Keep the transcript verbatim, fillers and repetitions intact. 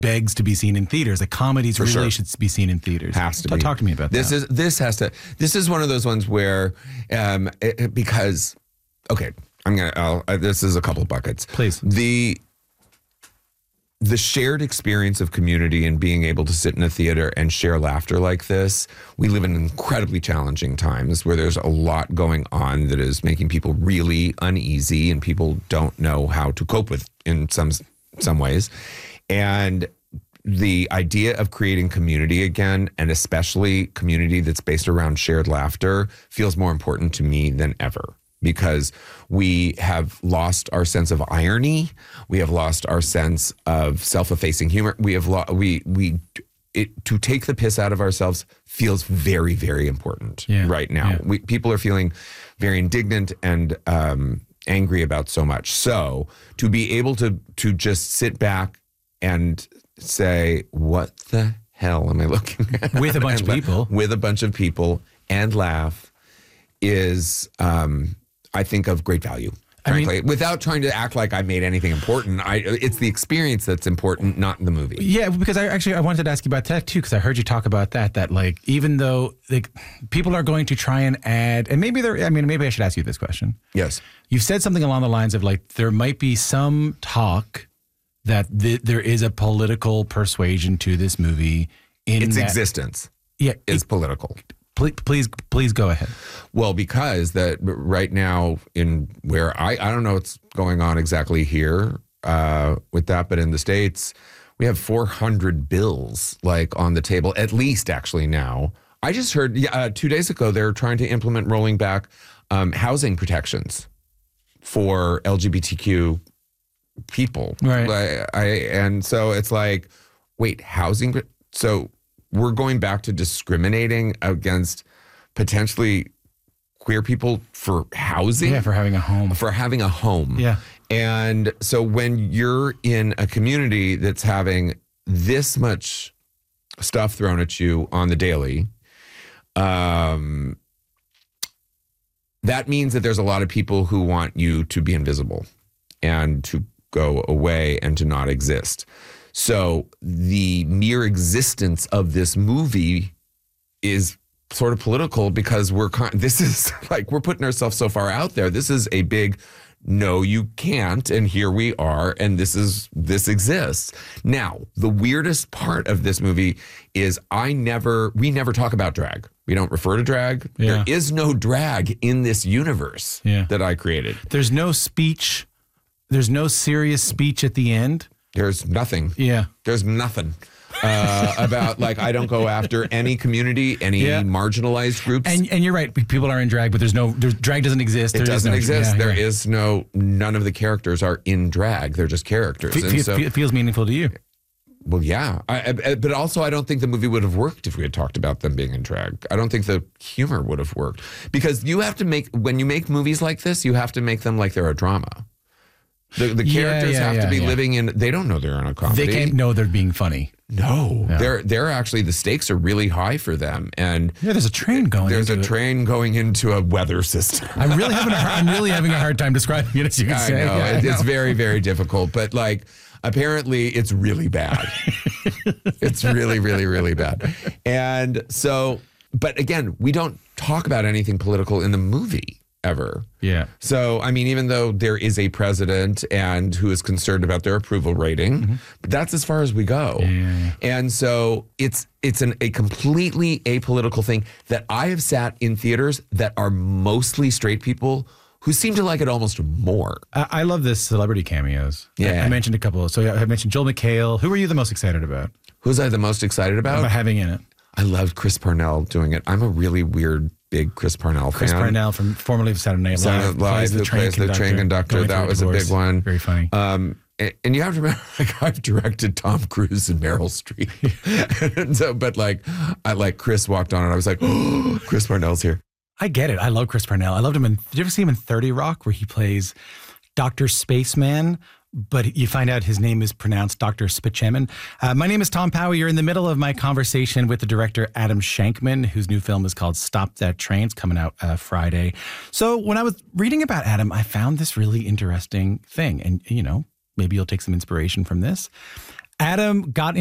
begs to be seen in theaters. Like comedies For really sure. should be seen in theaters. Has to talk, be. talk to me about this that. is this has to this is one of those ones where um it, it- because okay I'm gonna I'll, uh, this is a couple buckets. Please. The the shared experience of community and being able to sit in a theater and share laughter like this. We live in incredibly challenging times where there's a lot going on that is making people really uneasy, and people don't know how to cope with in some some ways. And the idea of creating community again, and especially community that's based around shared laughter, feels more important to me than ever. Because we have lost our sense of irony, we have lost our sense of self-effacing humor. We have lo- we we it, to take the piss out of ourselves feels very very important Yeah, right now. yeah. We, people are feeling very indignant and um, angry about so much. So to be able to to just sit back and say, "What the hell am I looking at?" With a bunch And of la- people. with a bunch of people and laugh is. Um, I think of great value, I mean- frankly, without trying to act like I made anything important. I, it's the experience that's important, not the movie. Yeah, because I actually I wanted to ask you about that too, because I heard you talk about that. That like even though like people are going to try and add, and maybe they're. I mean, maybe I should ask you this question. Yes. You've said something along the lines of like there might be some talk that th- there is a political persuasion to this movie. In Its that, existence yeah, is it- political. please, please, please go ahead. Well, because that right now in where I, I don't know what's going on exactly here uh, with that, but in the States, we have four hundred bills like on the table, at least actually now. I just heard yeah, uh, two days ago, they're trying to implement rolling back um, housing protections for L G B T Q people. Right. Like, I, and so it's like, wait, housing? pro- So we're going back to discriminating against potentially queer people for housing, Yeah, for having a home. for having a home. Yeah. And so when you're in a community that's having this much stuff thrown at you on the daily, um, that means that there's a lot of people who want you to be invisible and to go away and to not exist. So the mere existence of this movie is sort of political because we're con- this is like we're putting ourselves so far out there. This is a big no, you can't, and here we are, and this is this exists. Now, the weirdest part of this movie is I never we never talk about drag. We don't refer to drag. Yeah. There is no drag in this universe Yeah. that I created. There's no speech. There's no serious speech at the end. There's nothing. Yeah. There's nothing uh, about like I don't go after any community, any Yeah. marginalized groups. And and you're right. People are in drag, but there's no there's, drag doesn't exist. it There is doesn't no- exist. yeah, There yeah. is no. None of the characters are in drag. They're just characters. Fe- And fe- so, fe- feels meaningful to you. well, yeah. I, I, but also, I don't think the movie would have worked if we had talked about them being in drag. I don't think the humor would have worked because you have to make when you make movies like this, you have to make them like they're a drama. The, the Yeah, characters yeah, have yeah, to be yeah. living in. They don't know they're in a comedy. They can't know they're being funny. No, Yeah. they're they're actually the stakes are really high for them, and Yeah, there's a train going. there's a into it. train going into a weather system. I'm really having a hard, I'm really having a hard time describing it, as you can I say. know Yeah, I it, it's know. very very difficult, but like apparently it's really bad. It's really really really bad, and so but again we don't talk about anything political in the movie ever. Yeah. So, I mean, even though there is a president and who is concerned about their approval rating, but that's as far as we go. Mm-hmm. Yeah, yeah, And so it's it's an, a completely apolitical thing that I have sat in theaters that are mostly straight people who seem to like it almost more. I, I love this celebrity cameos. I- Yeah. I, mentioned a couple. So I mentioned Joel McHale. Who are you the most excited about? Who's I the most excited about? About having in it? I loved Chris Parnell doing it. I'm a really weird, big Chris Parnell Chris fan. Parnell from formerly of Saturday Night Live. Saturday Night Live, who plays the train conductor. going That through was a big divorce. one. Very funny. Um, and, and you have to remember, like I've directed Tom Cruise and Meryl Streep, and so, but like, I like Chris walked on and I was like, oh, Chris Parnell's here. I get it. I love Chris Parnell. I loved him in. Did you ever see him in thirty Rock, where he plays Doctor Spaceman, but you find out his name is pronounced Doctor Spaceman? Uh, my name is Tom Powie. You're in the middle of my conversation with the director Adam Shankman, whose new film is called Stop That Train. It's coming out uh, Friday. So when I was reading about Adam, I found this really interesting thing, and you know, maybe you'll take some inspiration from this. Adam got